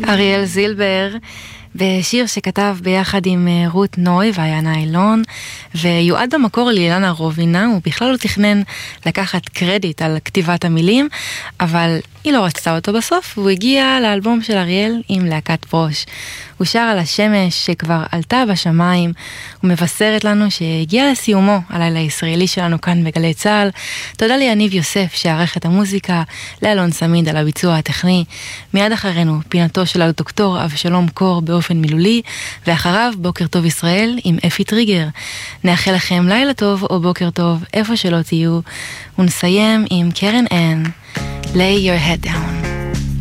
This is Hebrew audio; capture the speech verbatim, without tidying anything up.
אריאל זילבר, בשיר שכתב ביחד עם רות נוי והיאנה אילון, ויועד במקור לאילנה רובינה. הוא בכלל לא תכנן לקחת קרדיט על כתיבת המילים, אבל היא לא רצתה אותו בסוף, והוא הגיע לאלבום של אריאל עם להקת ברוש. הוא שר על השמש שכבר עלתה בשמיים, ומבשרת לנו שהגיע לסיומו הלילה הישראלי שלנו כאן בגלי צהל. תודה ליניב יוסף שערך את המוזיקה, לאלון סמיד על הביצוע הטכני. מיד אחרינו פינתו של הדוקטור אבשלום קור באופן מילולי, ואחריו בוקר טוב ישראל עם אפי טריגר. נאחל לכם לילה טוב או בוקר טוב איפה שלא תהיו, ונסיים עם קרן אן, Lay your head down.